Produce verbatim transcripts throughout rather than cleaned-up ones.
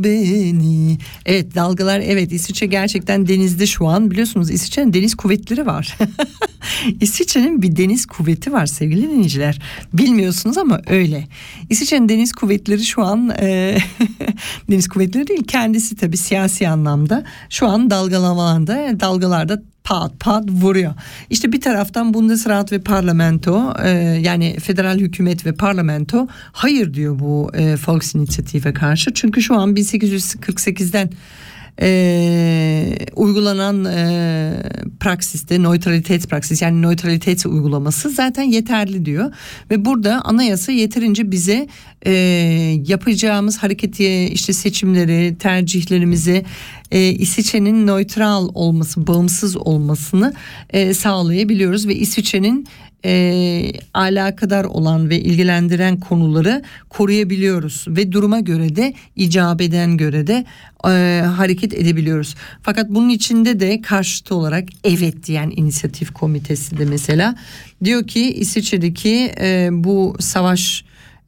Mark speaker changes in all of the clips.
Speaker 1: beni. Evet, dalgalar, evet, İsviçre gerçekten denizde şu an. Biliyorsunuz İsviçre'nin deniz kuvvetleri var. İsviçre'nin bir deniz kuvveti var sevgili dinleyiciler. Bilmiyorsunuz ama öyle. İsviçre'nin deniz kuvvetleri şu an e, deniz kuvvetleri değil, kendisi tabii siyasi anlamda şu an dalgalanmalarda, dalgalarda pat pat vuruyor. İşte bir taraftan Bundesrat ve parlamento, e, yani federal hükümet ve parlamento hayır diyor bu e, Volksinitiatife karşı. Çünkü şu an bin sekiz yüz kırk sekizden e, uygulanan e, praksiste, neutralitet praksis, yani neutralitet uygulaması zaten yeterli diyor. Ve burada anayasa yeterince bize e, yapacağımız hareketi, işte seçimleri, tercihlerimizi e, İsviçre'nin nötral olması, bağımsız olmasını e, sağlayabiliyoruz ve İsviçre'nin e, alakadar olan ve ilgilendiren konuları koruyabiliyoruz ve duruma göre de, icabeden göre de e, hareket edebiliyoruz. Fakat bunun içinde de karşıtı olarak evet diyen inisiyatif komitesi de mesela diyor ki İsviçre'deki e, bu savaş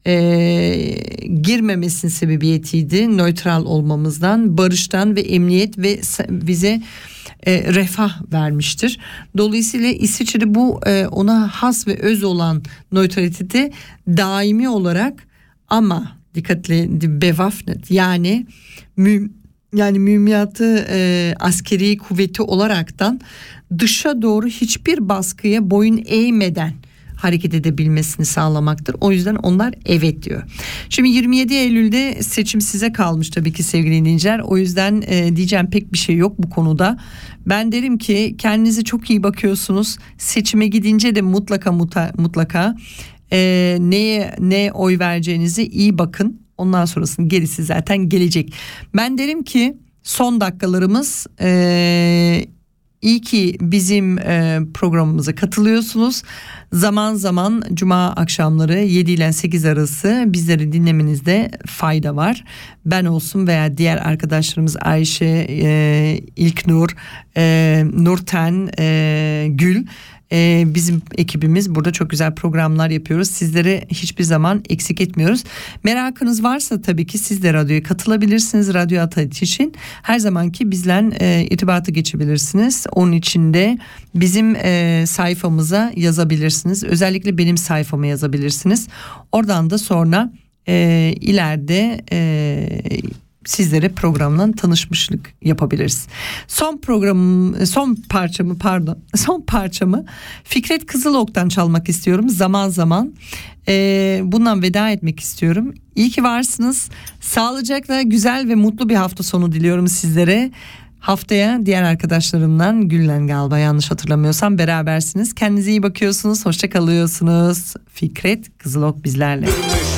Speaker 1: E, girmemesinin sebebiyetiydi nötral olmamızdan, barıştan ve emniyet ve bize e, refah vermiştir. Dolayısıyla İsviçre'de bu e, ona has ve öz olan nötraliteti daimi olarak, ama dikkatli, bewaffnet, yani mü, yani mühimmatı e, askeri kuvveti olaraktan dışa doğru hiçbir baskıya boyun eğmeden hareket edebilmesini sağlamaktır. O yüzden onlar evet diyor. Şimdi yirmi yedi Eylül'de seçim size kalmış tabii ki sevgili dinleyiciler. O yüzden e, diyeceğim pek bir şey yok bu konuda. Ben derim ki kendinize çok iyi bakıyorsunuz. Seçime gidince de mutlaka muta, mutlaka e, neye ne oy vereceğinizi iyi bakın. Ondan sonrasının gerisi zaten gelecek. Ben derim ki son dakikalarımız, e, İyi ki bizim e, programımıza katılıyorsunuz. Zaman zaman cuma akşamları yedi ile sekiz arası bizleri dinlemenizde fayda var. Ben olsun veya diğer arkadaşlarımız Ayşe, e, İlknur, e, Nurten, e, Gül, e, bizim ekibimiz burada çok güzel programlar yapıyoruz. Sizlere hiçbir zaman eksik etmiyoruz. Merakınız varsa tabii ki siz de radyoya katılabilirsiniz. Radyo Ataç için her zamanki bizden e, irtibatı geçebilirsiniz. Onun için de bizim e, sayfamıza yazabilirsiniz. Özellikle benim sayfama yazabilirsiniz. Oradan da sonra e, ileride e, sizlere programla tanışmışlık yapabiliriz. Son programım, son parçamı pardon, son parçamı Fikret Kızılok'tan çalmak istiyorum. Zaman zaman e, bundan veda etmek istiyorum. İyi ki varsınız. Sağlıcakla güzel ve mutlu bir hafta sonu diliyorum sizlere. Haftaya diğer arkadaşlarımdan Güllen galiba, yanlış hatırlamıyorsam, berabersiniz. Kendinize iyi bakıyorsunuz. Hoşça kalıyorsunuz. Fikret Kızılok bizlerle.